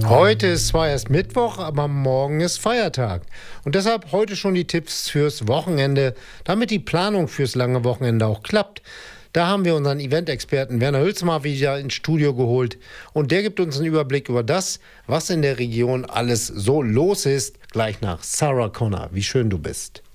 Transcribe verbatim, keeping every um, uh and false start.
Heute ist zwar erst Mittwoch, aber morgen ist Feiertag. Und deshalb heute schon die Tipps fürs Wochenende, damit die Planung fürs lange Wochenende auch klappt. Da haben wir unseren Event-Experten Werner Hülsmar wieder ins Studio geholt. Und der gibt uns einen Überblick über das, was in der Region alles so los ist. Gleich nach Sarah Connor. Wie schön du bist.